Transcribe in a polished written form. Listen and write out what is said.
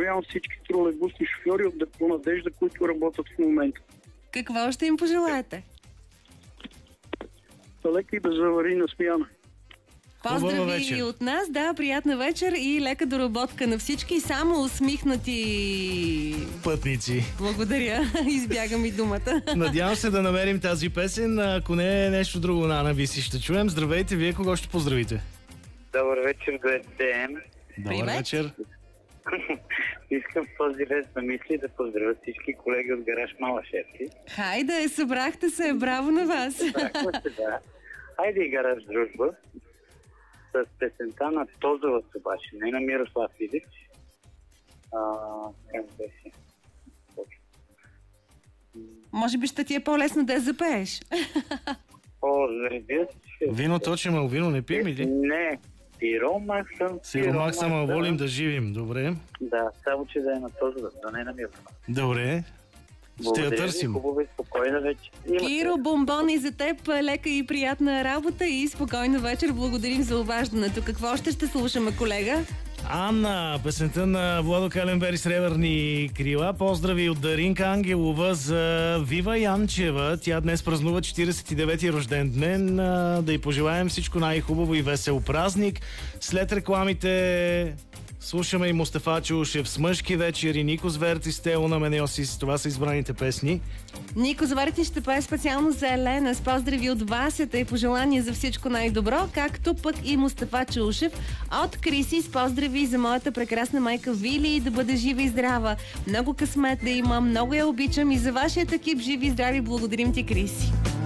поздравявам всички тролейбусни шофьори от депо Надежда, които работят в момента. Какво ще им пожелаете? Лека и безаварийна смяна. Поздрави от нас, да, приятна вечер и лека доработка на всички, само усмихнати пътници. Благодаря, избягам и думата. Надявам се да намерим тази песен, ако не е нещо друго, Нана, ви ще чуем. Здравейте, вие кого ще поздравите? Добър вечер, до ЕТМ. Добър вечер. Искам в този ред на мисли да поздравя всички колеги от гараж Малашевци. Хайде, събрахте се, браво на вас. Събрахме се, да. Хайде и гараж Дружба с песента на Тозова Собаши, не на Мирослав Ивич. Как беше? Може би ще ти е по-лесно да я запееш. Вино точим, а вино не пием или? Не. Сиромах съм. Сиромах съм, а волим да живим. Добре. Да, само че да е на Тозова, да не е на Мирослав. Добре. Ще я търсим. Хубаво и спокойна вечер. Киро, бомбони за теб, лека и приятна работа и спокойна вечер. Благодарим за обаждането. Какво ще слушаме, колега? Анна, песента на Владо Каленбер и Сребърни крила. Поздрави от Даринка Ангелова за Вива Янчева. Тя днес празнува 49-ти рожден ден. Да й пожелаем всичко най-хубаво и весел празник. След рекламите слушаме и Мустафа Чаушев с Мъжки вечери, Нико Зверти с Тео на Менеосис. Това са избраните песни. Нико Зверти ще пее специално за Елена с поздрави от Васята и пожелания за всичко най-добро, както пък и Мустафа Чаушев от Криси с поздрави за моята прекрасна майка Вили, да бъде жива и здрава. Много късмет да има, много я обичам и за вашият екип живи и здрави. Благодарим ти, Криси.